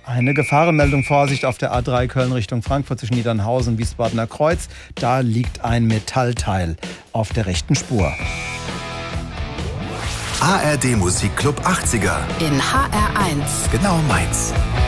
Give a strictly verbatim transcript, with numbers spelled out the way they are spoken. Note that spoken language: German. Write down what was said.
Eine Gefahrenmeldung, Vorsicht auf der A drei Köln Richtung Frankfurt zwischen Niedernhausen und Wiesbadener Kreuz. Da liegt ein Metallteil auf der rechten Spur. A R D Musikclub achtziger. In H R eins. Genau meins.